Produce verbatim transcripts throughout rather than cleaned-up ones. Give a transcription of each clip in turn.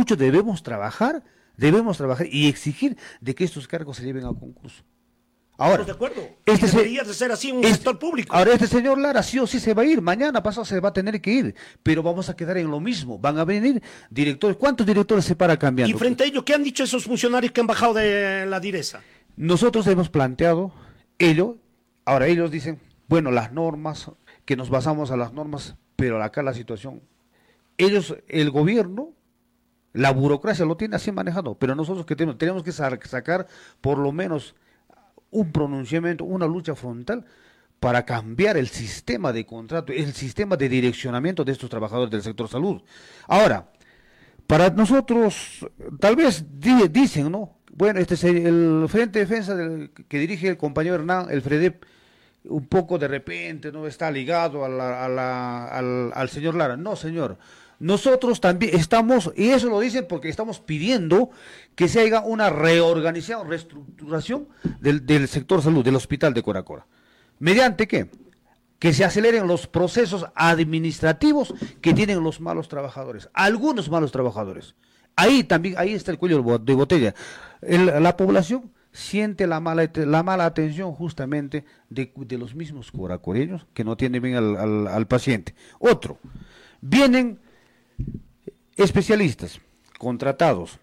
escucho, debemos trabajar, debemos trabajar y exigir de que estos cargos se lleven a concurso. Ahora, de acuerdo. Este debería de ser así en un este, sector público. Ahora este señor Lara sí o sí se va a ir, mañana pasado se va a tener que ir, pero vamos a quedar en lo mismo, van a venir directores, ¿cuántos directores se para cambiando? Y frente a ello, ¿qué han dicho esos funcionarios que han bajado de la Diresa? Nosotros hemos planteado ello, ahora ellos dicen, bueno, las normas, que nos basamos a las normas, pero acá la situación, ellos, el gobierno, la burocracia lo tiene así manejado, pero nosotros que tenemos, tenemos que sacar por lo menos un pronunciamiento, una lucha frontal para cambiar el sistema de contrato, el sistema de direccionamiento de estos trabajadores del sector salud. Ahora, para nosotros, tal vez di, dicen, ¿no? Bueno, este es el Frente de Defensa del, que dirige el compañero Hernán, el FREDEP, un poco de repente, ¿no? Está ligado a la, a la, al, al señor Lara. No, señor. Nosotros también estamos, y eso lo dicen porque estamos pidiendo que se haga una reorganización, reestructuración del, del sector salud, del hospital de Coracora. ¿Mediante qué? Que se aceleren los procesos administrativos que tienen los malos trabajadores, algunos malos trabajadores. Ahí también, ahí está el cuello de botella. El, la población siente la mala, la mala atención justamente de, de los mismos coracoreños que no tienen bien al, al, al paciente. Otro, vienen especialistas contratados,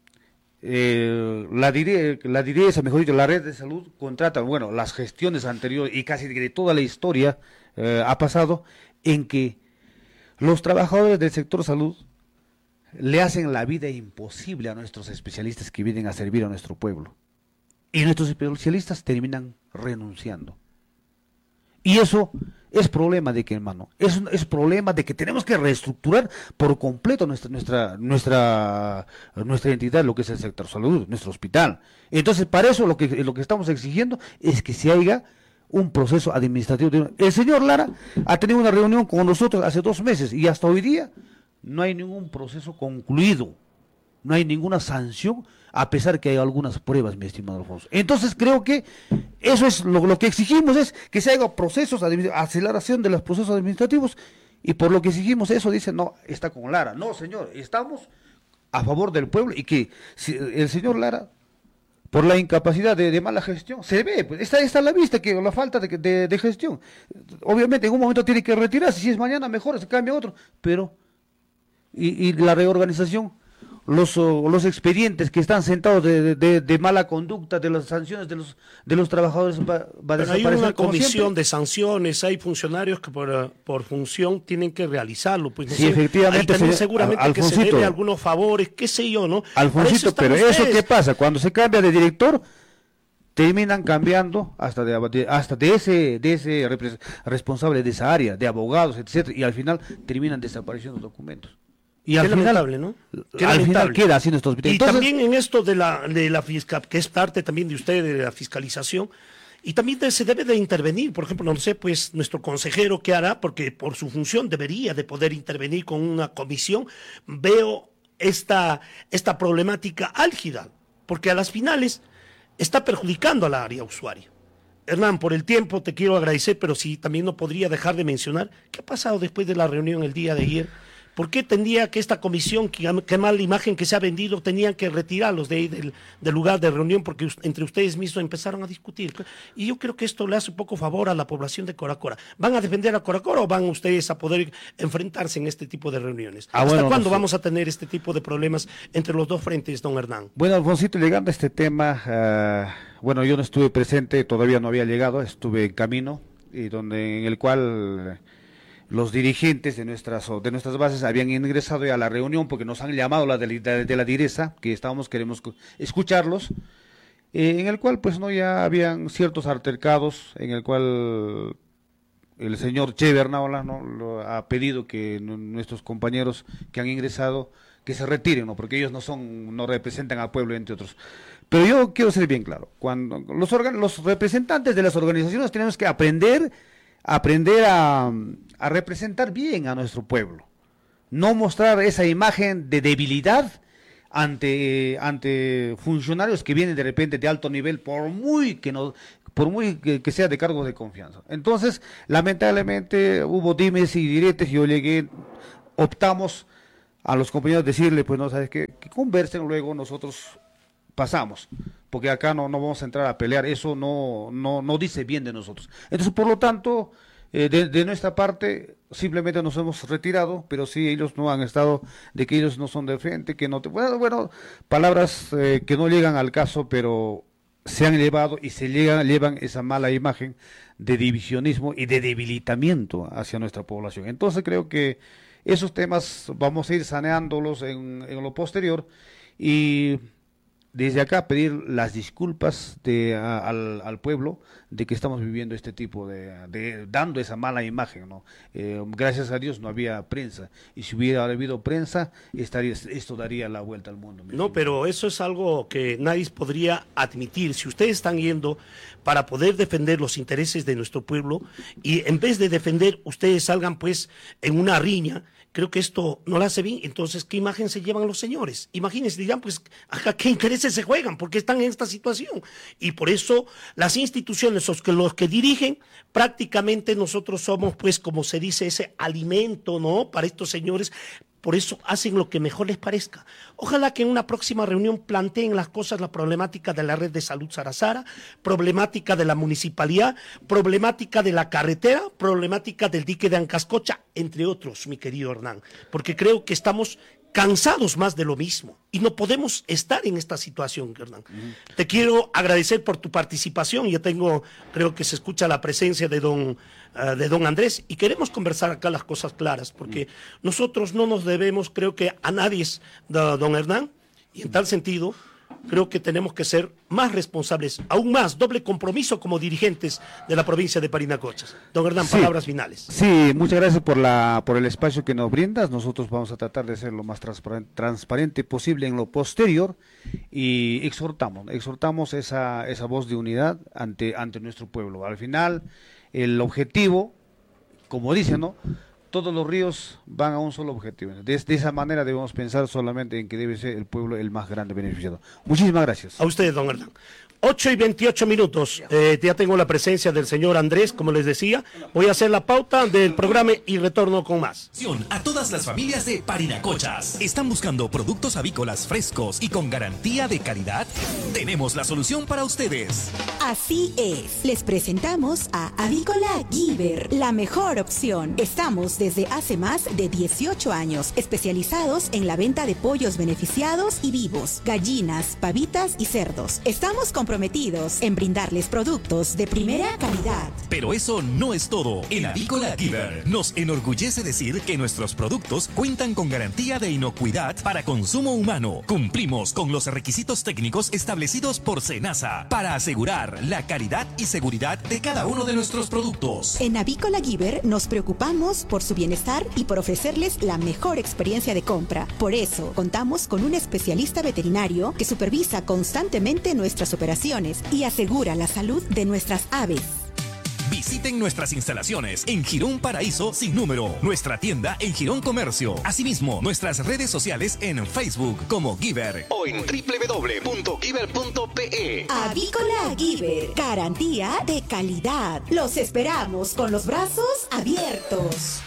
eh, la, dire, la direza, mejor dicho, la red de salud contrata, bueno, las gestiones anteriores y casi de toda la historia eh, ha pasado en que los trabajadores del sector salud le hacen la vida imposible a nuestros especialistas que vienen a servir a nuestro pueblo, y nuestros especialistas terminan renunciando. Y eso es problema de que, hermano, es, es problema de que tenemos que reestructurar por completo nuestra, nuestra, nuestra, nuestra entidad, lo que es el sector salud, nuestro hospital. Entonces, para eso lo que, lo que estamos exigiendo es que se haga un proceso administrativo. El señor Lara ha tenido una reunión con nosotros hace dos meses y hasta hoy día no hay ningún proceso concluido, no hay ninguna sanción, a pesar que hay algunas pruebas, mi estimado Alfonso. Entonces creo que eso es lo, lo que exigimos, es que se haga procesos, aceleración de los procesos administrativos, y por lo que exigimos eso, dicen, no, está con Lara. No, señor, estamos a favor del pueblo, y que si el señor Lara, por la incapacidad de, de mala gestión, se ve, pues está, está a la vista que la falta de, de, de gestión, obviamente en un momento tiene que retirarse, si es mañana mejor, se cambia otro, pero, y, y la reorganización, Los, los expedientes que están sentados de, de, de mala conducta, de las sanciones de los de los trabajadores va, va a desaparecer. Hay una comisión de sanciones, hay funcionarios que por, por función tienen que realizarlo. Pues, no sí, sé, efectivamente. también Se, seguramente a, que se debe algunos favores, qué sé yo, ¿no? Alfonsito, pero ustedes. ¿Eso qué pasa? Cuando se cambia de director, terminan cambiando hasta de, de hasta de ese de ese responsable de esa área, de abogados, etcétera, y al final terminan desapareciendo documentos. Y al final, lamentable, ¿no? Qué al final queda así en estos Y Entonces, también en esto de la, de la fiscal, que es parte también de usted, de la fiscalización, y también de, se debe de intervenir, por ejemplo, no sé, pues nuestro consejero qué hará, porque por su función debería de poder intervenir con una comisión. Veo esta, esta problemática álgida, porque a las finales está perjudicando a la área usuaria. Hernán, por el tiempo te quiero agradecer, pero sí también no podría dejar de mencionar qué ha pasado después de la reunión el día de ayer. ¿Por qué tendría que esta comisión, que, que mala imagen que se ha vendido, tenían que retirarlos de ahí del, del lugar de reunión porque us, entre ustedes mismos empezaron a discutir? Y yo creo que esto le hace un poco favor a la población de Coracora. ¿Van a defender a Coracora o van ustedes a poder enfrentarse en este tipo de reuniones? Ah, ¿Hasta bueno, cuándo no sé. vamos a tener este tipo de problemas entre los dos frentes, don Hernán? Bueno, Alfonsito, llegando a este tema, uh, bueno, yo no estuve presente, todavía no había llegado, estuve en camino, y donde en el cual... los dirigentes de nuestras de nuestras bases habían ingresado ya a la reunión porque nos han llamado la de, de, de la direza, que estábamos, queremos escucharlos, eh, en el cual pues no ya habían ciertos altercados, en el cual el señor Che Bernaola no lo ha pedido que no, nuestros compañeros que han ingresado que se retiren, no, porque ellos no son, no representan al pueblo, entre otros. Pero yo quiero ser bien claro, cuando los organ, los representantes de las organizaciones tenemos que aprender aprender a, a representar bien a nuestro pueblo, no mostrar esa imagen de debilidad ante ante funcionarios que vienen de repente de alto nivel, por muy que no por muy que, que sea de cargos de confianza. Entonces, lamentablemente hubo dimes y diretes, yo llegué, optamos a los compañeros decirle, pues no sabes qué, que conversen, luego nosotros pasamos, porque acá no, no vamos a entrar a pelear, eso no, no, no dice bien de nosotros. Entonces, por lo tanto, eh, de, de nuestra parte, simplemente nos hemos retirado, pero sí, ellos no han estado, de que ellos no son de frente, que no te, bueno, bueno, palabras eh, que no llegan al caso, pero se han elevado y se llegan, llevan esa mala imagen de divisionismo y de debilitamiento hacia nuestra población. Entonces creo que esos temas vamos a ir saneándolos en, en lo posterior, y desde acá pedir las disculpas de, a, al, al pueblo de que estamos viviendo este tipo de, de dando esa mala imagen, ¿no? Eh, gracias a Dios no había prensa, y si hubiera habido prensa, estaría, esto daría la vuelta al mundo. No, pero eso es algo que nadie podría admitir. Si ustedes están yendo para poder defender los intereses de nuestro pueblo, y en vez de defender, ustedes salgan pues en una riña, creo que esto no lo hace bien. Entonces, ¿qué imagen se llevan los señores? Imagínense, dirán, pues, ¿a qué intereses se juegan? Porque están en esta situación. Y por eso las instituciones, los que, los que dirigen, prácticamente nosotros somos, pues, como se dice, ese alimento, ¿no?, para estos señores. Por eso hacen lo que mejor les parezca. Ojalá que en una próxima reunión planteen las cosas, la problemática de la red de salud Sarasara, problemática de la municipalidad, problemática de la carretera, problemática del dique de Ancascocha, entre otros, mi querido Hernán. Porque creo que estamos cansados más de lo mismo y no podemos estar en esta situación, Hernán. Uh-huh. Te quiero agradecer por tu participación. Yo tengo, creo que se escucha la presencia de don, uh, de don Andrés, y queremos conversar acá las cosas claras, porque uh-huh. nosotros no nos debemos, creo que a nadie, de, don Hernán, y en tal sentido creo que tenemos que ser más responsables, aún más, doble compromiso como dirigentes de la provincia de Parinacochas. Don Hernán, sí, palabras finales. Sí, muchas gracias por la por el espacio que nos brindas. Nosotros vamos a tratar de ser lo más transparente, transparente posible en lo posterior, y exhortamos, exhortamos esa, esa voz de unidad ante, ante nuestro pueblo. Al final, el objetivo, como dicen, ¿no?, todos los ríos van a un solo objetivo. De, de esa manera debemos pensar solamente en que debe ser el pueblo el más grande beneficiado. Muchísimas gracias. A ustedes, don Hernán. ocho y veintiocho minutos. Eh, ya tengo la presencia del señor Andrés, como les decía. Voy a hacer la pauta del programa y retorno con más. A todas las familias de Parinacochas. ¿Están buscando productos avícolas frescos y con garantía de calidad? Tenemos la solución para ustedes. Así es. Les presentamos a Avícola Giver, la mejor opción. Estamos desde hace más de dieciocho años especializados en la venta de pollos beneficiados y vivos, gallinas, pavitas y cerdos. Estamos comprometidos en brindarles productos de primera calidad. Pero eso no es todo. En Avícola Giver nos enorgullece decir que nuestros productos cuentan con garantía de inocuidad para consumo humano. Cumplimos con los requisitos técnicos establecidos por SENASA para asegurar la calidad y seguridad de cada uno de nuestros productos. En Avícola Giver nos preocupamos por su bienestar y por ofrecerles la mejor experiencia de compra. Por eso contamos con un especialista veterinario que supervisa constantemente nuestras operaciones y asegura la salud de nuestras aves. Visiten nuestras instalaciones en Girón Paraíso sin número, nuestra tienda en Girón Comercio, asimismo nuestras redes sociales en Facebook como Giver o en doble u doble u doble u punto giver punto pe. Avícola Giver, garantía de calidad. Los esperamos con los brazos abiertos.